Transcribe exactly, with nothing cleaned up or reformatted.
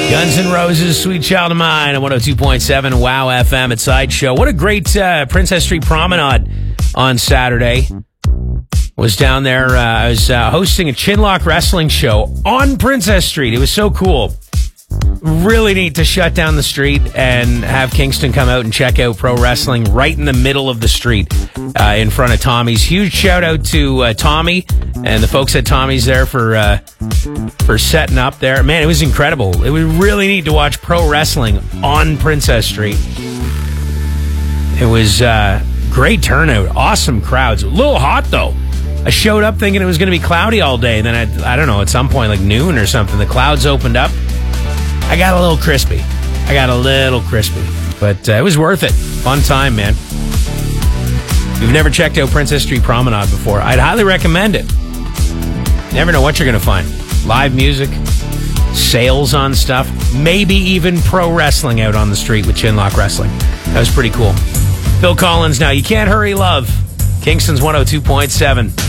Guns N' Roses, Sweet Child of Mine on one oh two point seven Wow F M at Sideshow. What a great uh, Princess Street Promenade on Saturday. Was down there. Uh, I was uh, hosting a Chinlock wrestling show on Princess Street. It was so cool. Really neat to shut down the street and have Kingston come out and check out pro wrestling right in the middle of the street uh, in front of Tommy's. Huge shout out to uh, Tommy and the folks at Tommy's there for uh, for setting up there. Man, it was incredible. It was really neat to watch pro wrestling on Princess Street. It was uh, great turnout. Awesome crowds. A little hot, though. I showed up thinking it was going to be cloudy all day. Then, I, I don't know, at some point, like noon or something, the clouds opened up. I got a little crispy. I got a little crispy. But uh, it was worth it. Fun time, man. If you've never checked out Princess Street Promenade before, I'd highly recommend it. Never know what you're going to find. Live music, sales on stuff, maybe even pro wrestling out on the street with Chinlock Wrestling. That was pretty cool. Phil Collins now. You Can't Hurry Love. Kingston's one oh two point seven.